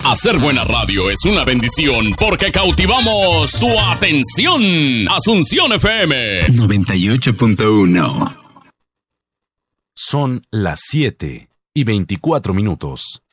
Hacer buena radio es una bendición porque cautivamos su atención. Asunción FM 98.1. Son las 7:24.